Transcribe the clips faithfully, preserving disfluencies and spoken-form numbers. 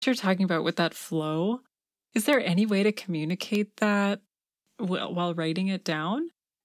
You're talking about with that flow. Is there any way to communicate that w- while writing it down?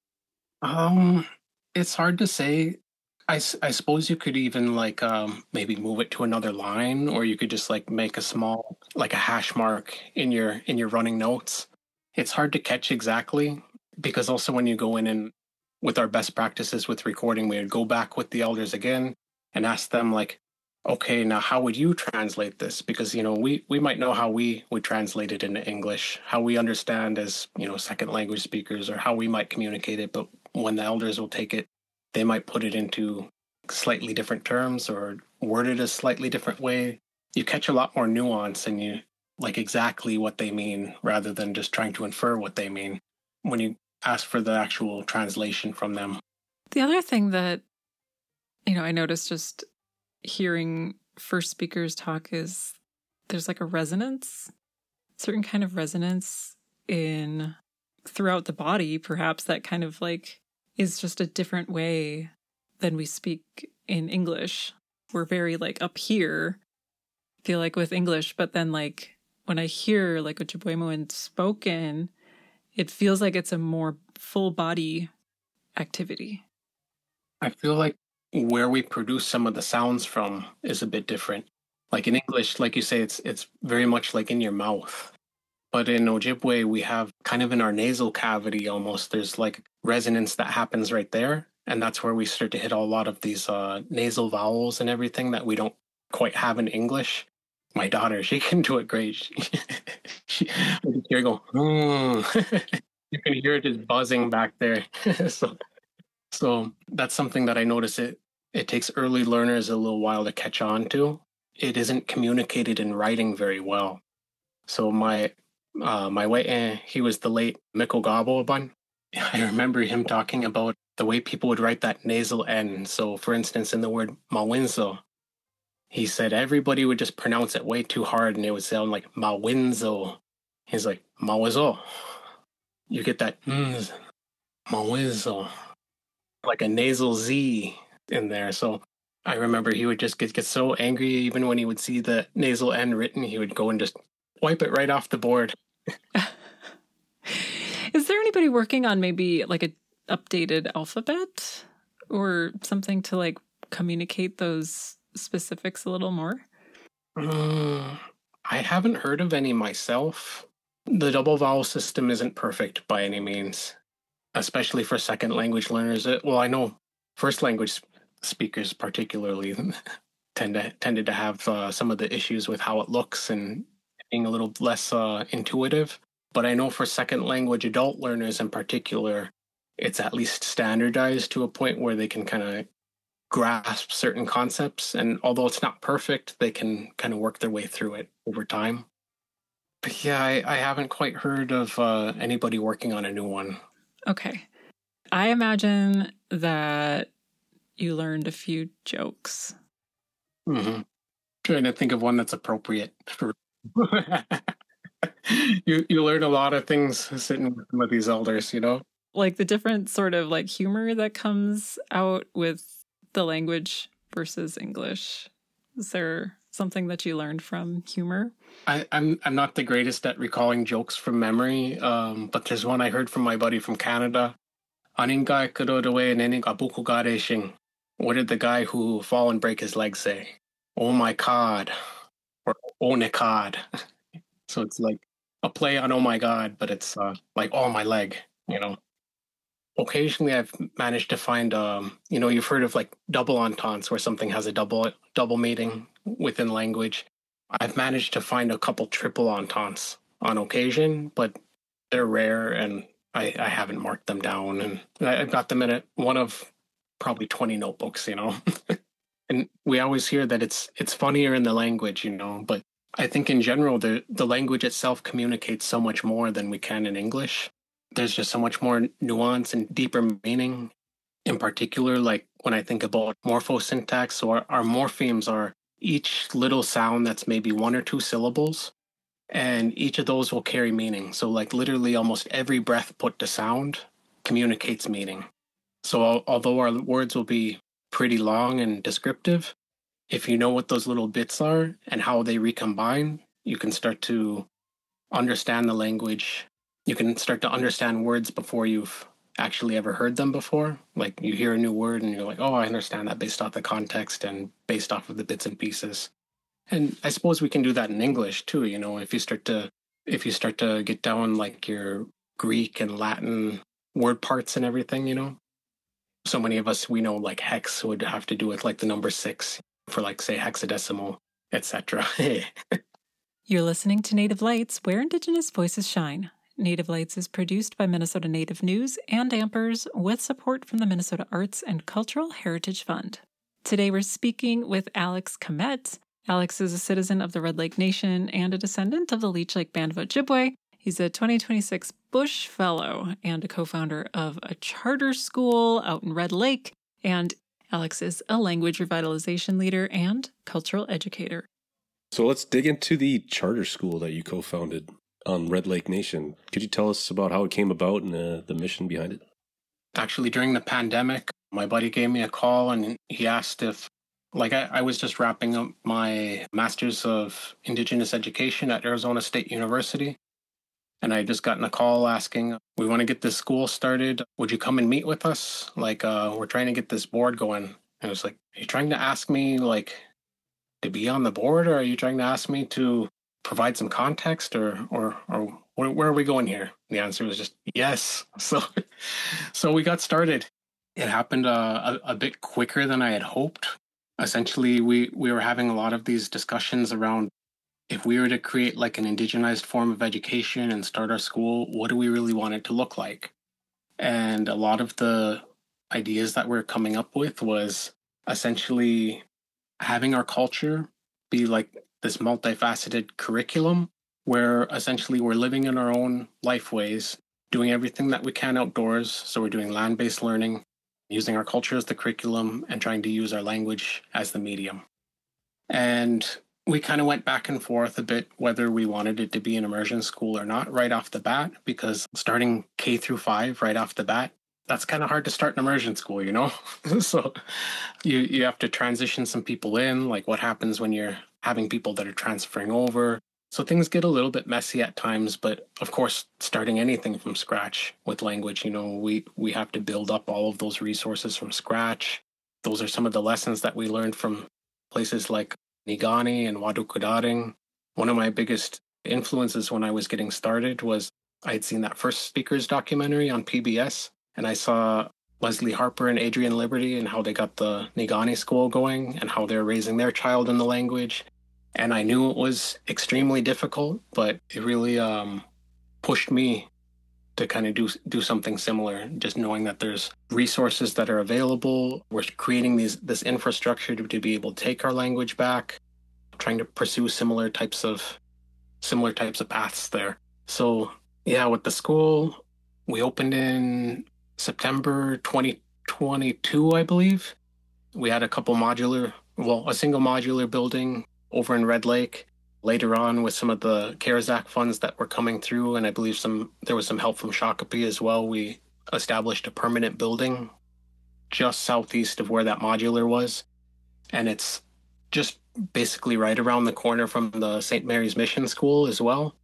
Um, it's hard to say. I, s- I suppose you could even like um maybe move it to another line, or you could just like make a small like a hash mark in your in your running notes. It's hard to catch exactly because also when you go in and with our best practices with recording, we would go back with the elders again and ask them like, okay, now how would you translate this? Because you know we we might know how we would translate it into English, how we understand as you know second language speakers, or how we might communicate it, but when the elders will take it, they might put it into slightly different terms or word it a slightly different way. You catch a lot more nuance and you like exactly what they mean rather than just trying to infer what they mean when you ask for the actual translation from them. The other thing that, you know, I noticed just hearing first speakers talk is there's like a resonance, certain kind of resonance in throughout the body, perhaps that kind of like is just a different way than we speak in English. We're very like up here, I feel like with English, but then like when I hear like Ojibwe spoken, it feels like it's a more full body activity. I feel like where we produce some of the sounds from is a bit different. Like in English, like you say, it's it's very much like in your mouth. But in Ojibwe, we have kind of in our nasal cavity almost, there's like resonance that happens right there. And that's where we start to hit a lot of these uh, nasal vowels and everything that we don't quite have in English. My daughter, she can do it great. She, she, I can hear her go, hmm. You can hear it just buzzing back there. so, so that's something that I notice it, it takes early learners a little while to catch on to. It isn't communicated in writing very well. So my uh, my white aunt, he was the late Mikko Gobobun. I remember him talking about the way people would write that nasal N. So, for instance, in the word Mawinzo, he said everybody would just pronounce it way too hard and it would sound like Mawinzo. He's like, Mawizo. You get that mm, Mawizo, like a nasal Z in there. So I remember he would just get, get so angry even when he would see the nasal N written, he would go and just wipe it right off the board. Is there anybody working on maybe like a updated alphabet or something to like communicate those specifics a little more? Mm, I haven't heard of any myself. The double vowel system isn't perfect by any means, especially for second language learners. It, well, I know first language speakers particularly tend to tended to have uh, some of the issues with how it looks and being a little less uh, intuitive. But I know for second language adult learners in particular, it's at least standardized to a point where they can kind of grasp certain concepts. And although it's not perfect, they can kind of work their way through it over time. But yeah, I, I haven't quite heard of uh, anybody working on a new one. Okay. I imagine that you learned a few jokes. Mm-hmm. Trying to think of one that's appropriate for. you you learn a lot of things sitting with some of these elders, you know. Like the different sort of like humor that comes out with the language versus English. Is there something that you learned from humor? I, I'm I'm not the greatest at recalling jokes from memory, um, but there's one I heard from my buddy from Canada. Aninga kudodewe neninga buku gadeshing. What did the guy who fall and break his leg say? Oh my god, or oh nekad. So it's like a play on oh my god, but it's uh, like oh my leg, you know. Occasionally I've managed to find um, you know, you've heard of like double ententes where something has a double double meaning within language. I've managed to find a couple triple ententes on occasion, but they're rare and I, I haven't marked them down. And I, I've got them in a, one of probably twenty notebooks, you know. And we always hear that it's it's funnier in the language, you know, but I think in general the the language itself communicates so much more than we can in English. There's just so much more nuance and deeper meaning. In particular, like when I think about morphosyntax, so our, our morphemes are each little sound that's maybe one or two syllables, and each of those will carry meaning. So like literally almost every breath put to sound communicates meaning. So al- although our words will be pretty long and descriptive, if you know what those little bits are and how they recombine, you can start to understand the language. You can start to understand words before you've actually ever heard them before. Like you hear a new word and you're like, oh, I understand that based off the context and based off of the bits and pieces. And I suppose we can do that in English too, you know, if you start to if you start to get down like your Greek and Latin word parts and everything, you know. So many of us, we know like hex would have to do with like the number six for like, say, hexadecimal, et cetera. You're listening to Native Lights, where Indigenous voices shine. Native Lights is produced by Minnesota Native News and Ampers with support from the Minnesota Arts and Cultural Heritage Fund. Today we're speaking with Alex Kmet. Alex is a citizen of the Red Lake Nation and a descendant of the Leech Lake Band of Ojibwe. He's a twenty twenty-six Bush Fellow and a co-founder of a charter school out in Red Lake. And Alex is a language revitalization leader and cultural educator. So let's dig into the charter school that you co-founded on Red Lake Nation. Could you tell us about how it came about and uh, the mission behind it? Actually, during the pandemic, my buddy gave me a call and he asked if, like, I, I was just wrapping up my Master's of Indigenous Education at Arizona State University. And I just gotten a call asking, we want to get this school started. Would you come and meet with us? Like, uh, we're trying to get this board going. And I was like, are you trying to ask me, like, to be on the board? Or are you trying to ask me to provide some context? Or, or, or where, where are we going here? The answer was just yes. So, so we got started. It happened uh, a, a bit quicker than I had hoped. Essentially, we, we were having a lot of these discussions around if we were to create like an indigenized form of education and start our school, what do we really want it to look like? And a lot of the ideas that we're coming up with was essentially having our culture be like this multifaceted curriculum where essentially we're living in our own life ways, doing everything that we can outdoors. So we're doing land-based learning, using our culture as the curriculum and trying to use our language as the medium. And we kind of went back and forth a bit whether we wanted it to be an immersion school or not right off the bat, because starting K through five right off the bat, that's kind of hard to start an immersion school, you know? So you, you have to transition some people in, like what happens when you're having people that are transferring over. So things get a little bit messy at times, but of course, starting anything from scratch with language, you know, we, we have to build up all of those resources from scratch. Those are some of the lessons that we learned from places like Niigani and Wadukudaring. One of my biggest influences when I was getting started was I had seen that First Speakers documentary on P B S, and I saw Leslie Harper and Adrian Liberty and how they got the Niigani school going and how they're raising their child in the language. And I knew it was extremely difficult, but it really um, pushed me to kind of do do something similar, just knowing that there's resources that are available. We're creating these this infrastructure to, to be able to take our language back, trying to pursue similar types of similar types of paths there. So yeah, with the school, we opened in September twenty twenty-two, I believe. We had a couple modular, well, a single modular building over in Red Lake. Later on, with some of the CARES Act funds that were coming through, and I believe some there was some help from Shakopee as well, we established a permanent building just southeast of where that modular was. And it's just basically right around the corner from the Saint Mary's Mission School as well.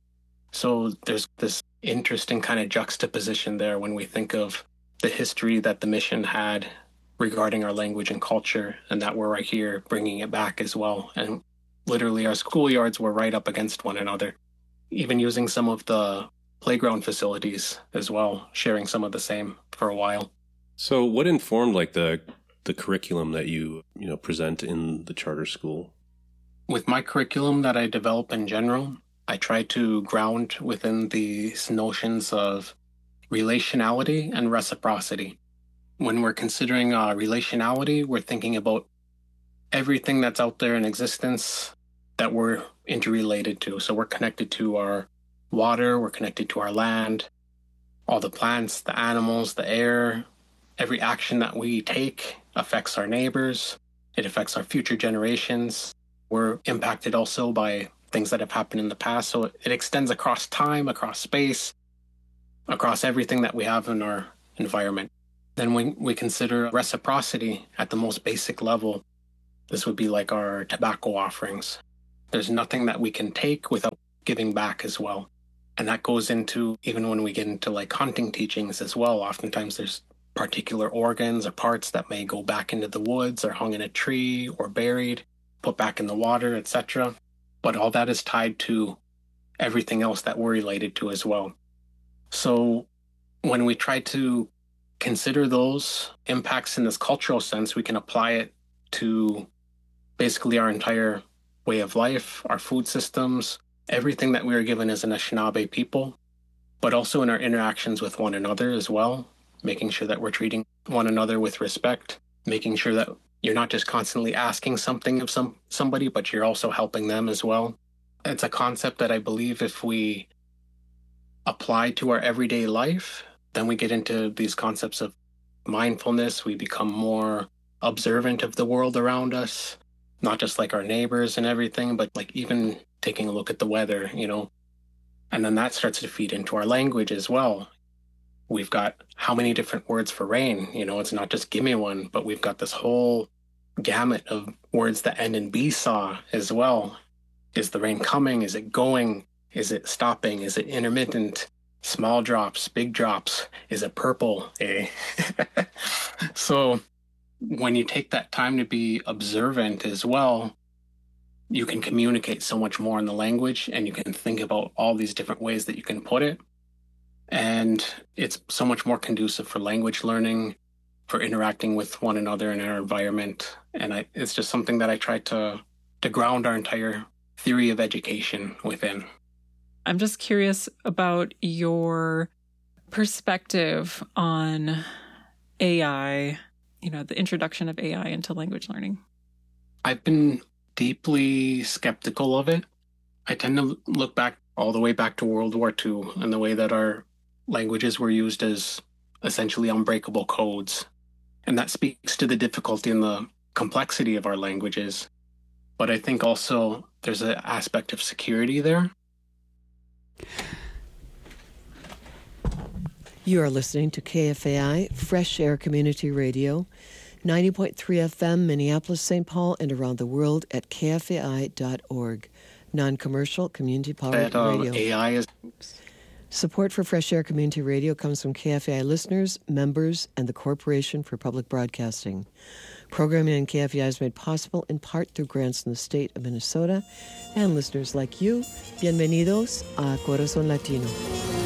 So there's this interesting kind of juxtaposition there when we think of the history that the mission had regarding our language and culture, and that we're right here bringing it back as well. And literally, our schoolyards were right up against one another, even using some of the playground facilities as well, sharing some of the same for a while. So what informed like the the curriculum that you, you know, present in the charter school? With my curriculum that I develop in general, I try to ground within these notions of relationality and reciprocity. When we're considering uh, relationality, we're thinking about everything that's out there in existence that we're interrelated to. So we're connected to our water, we're connected to our land, all the plants, the animals, the air. Every action that we take affects our neighbors. It affects our future generations. We're impacted also by things that have happened in the past. So it, it extends across time, across space, across everything that we have in our environment. Then when we consider reciprocity at the most basic level, this would be like our tobacco offerings. there's nothing that we can take without giving back as well. And that goes into, even when we get into like hunting teachings as well, oftentimes there's particular organs or parts that may go back into the woods or hung in a tree or buried, put back in the water, et cetera. But all that is tied to everything else that we're related to as well. So when we try to consider those impacts in this cultural sense, we can apply it to basically our entire way of life, our food systems, everything that we are given as an Anishinaabe people, but also in our interactions with one another as well, making sure that we're treating one another with respect, making sure that you're not just constantly asking something of some somebody, but you're also helping them as well. It's a concept that I believe if we apply to our everyday life, then we get into these concepts of mindfulness. We become more observant of the world around us, not just like our neighbors and everything, but like even taking a look at the weather, you know, and then that starts to feed into our language as well. We've got how many different words for rain, you know, it's not just give me one, but we've got this whole gamut of words that end in B-saw as well. Is the rain coming? Is it going? Is it stopping? Is it intermittent? Small drops, big drops? Is it purple? Eh? So when you take that time to be observant as well, you can communicate so much more in the language, and you can think about all these different ways that you can put it. And it's so much more conducive for language learning, for interacting with one another in our environment. And I, it's just something that I try to, to ground our entire theory of education within. I'm just curious about your perspective on A I, you know, the introduction of A I into language learning. I've been deeply skeptical of it. I tend to look back all the way back to World War Two and the way that our languages were used as essentially unbreakable codes. And that speaks to the difficulty and the complexity of our languages. But I think also there's an aspect of security there. You are listening to K F A I, Fresh Air Community Radio, ninety point three F M, Minneapolis, Saint Paul, and around the world at K F A I dot org. Non-commercial, community-powered um, radio. A I is... Support for Fresh Air Community Radio comes from K F A I listeners, members, and the Corporation for Public Broadcasting. Programming on K F A I is made possible in part through grants in the state of Minnesota and listeners like you. Bienvenidos a Corazón Latino.